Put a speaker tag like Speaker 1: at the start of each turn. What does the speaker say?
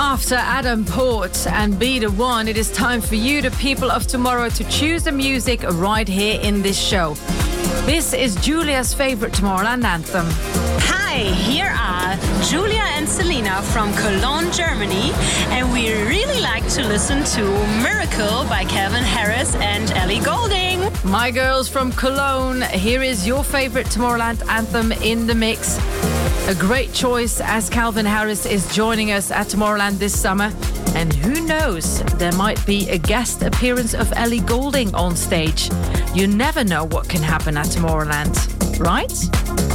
Speaker 1: After Adam Port and Be The One, it is time for you, the people of tomorrow, to choose the music right here in this show. This is Julia's favorite Tomorrowland anthem.
Speaker 2: Hi, here are Julia and Selena from Cologne, Germany, and we really like to listen to Miracle by Calvin Harris and Ellie Goulding.
Speaker 1: My girls from Cologne, here is your favorite Tomorrowland anthem in the mix. A great choice, as Calvin Harris is joining us at Tomorrowland this summer. And who knows, there might be a guest appearance of Ellie Goulding on stage. You never know what can happen at Tomorrowland, right?